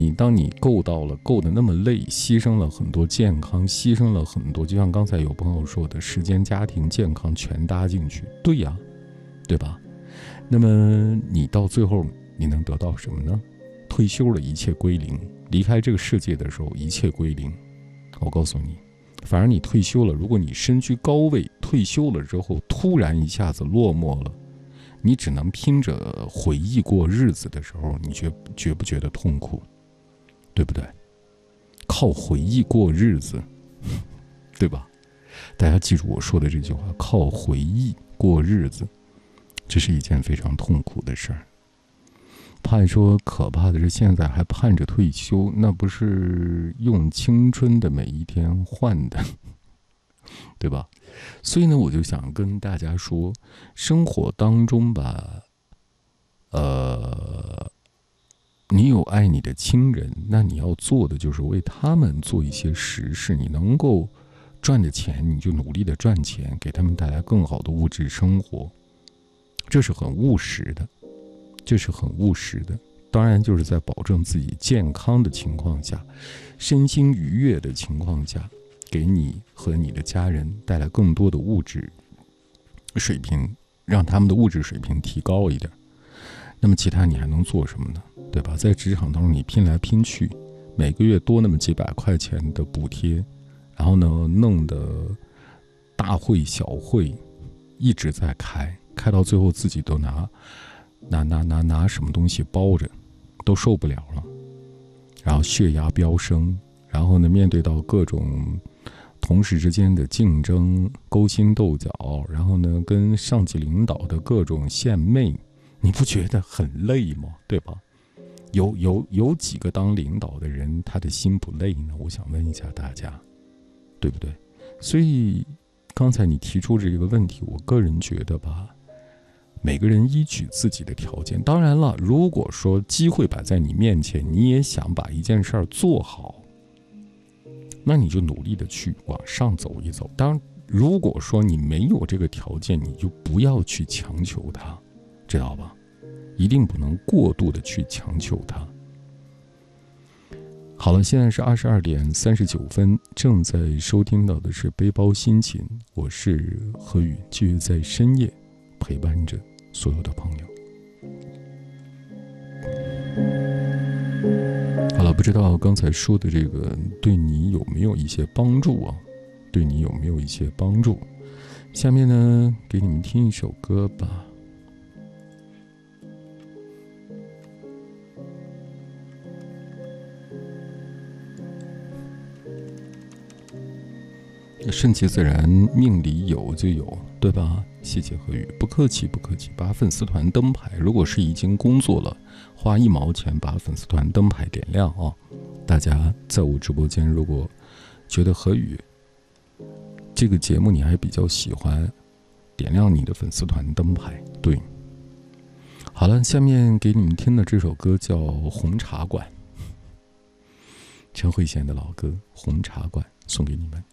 当你够得那么累，牺牲了很多健康，牺牲了很多，就像刚才有朋友说的，时间、家庭、健康全搭进去，对呀，对吧？那么你到最后你能得到什么呢？退休了，一切归零，离开这个世界的时候，一切归零。我告诉你，反而你退休了，如果你身居高位，退休了之后突然一下子落寞了，你只能拼着回忆过日子的时候，你觉不觉得痛苦？对不对？靠回忆过日子，对吧？大家记住我说的这句话，靠回忆过日子，这是一件非常痛苦的事儿。怕说可怕的是现在还盼着退休，那不是用青春的每一天换的，对吧？所以呢，我就想跟大家说，生活当中吧，你有爱你的亲人，那你要做的就是为他们做一些实事。你能够赚的钱，你就努力的赚钱，给他们带来更好的物质生活，这是很务实的，当然就是在保证自己健康的情况下，身心愉悦的情况下，给你和你的家人带来更多的物质水平，让他们的物质水平提高一点。那么其他你还能做什么呢？对吧？在职场当中你拼来拼去，每个月多那么几百块钱的补贴，然后呢弄得大会小会一直在开到最后自己都拿什么东西包着，都受不了了，然后血压飙升，然后呢面对到各种同事之间的竞争，勾心斗角，然后呢跟上级领导的各种献媚，你不觉得很累吗？对吧？有几个当领导的人他的心不累呢？我想问一下大家，对不对？所以刚才你提出这个问题，我个人觉得吧，每个人依据自己的条件，当然了，如果说机会摆在你面前，你也想把一件事儿做好，那你就努力的去往上走一走。当然，如果说你没有这个条件，你就不要去强求它，知道吧？一定不能过度的去强求它。好了，现在是22:39，正在收听到的是背包心情，我是何宇，继续在深夜陪伴着所有的朋友。好了，不知道刚才说的这个对你有没有一些帮助啊？下面呢，给你们听一首歌吧。顺其自然，命里有就有，对吧？谢谢何宇，不客气。把粉丝团灯牌，如果是已经工作了，花1毛钱把粉丝团灯牌点亮啊！大家在我直播间，如果觉得何宇这个节目你还比较喜欢，点亮你的粉丝团灯牌。对，好了，下面给你们听的这首歌叫《红茶馆》，陈慧娴的老歌《红茶馆》送给你们。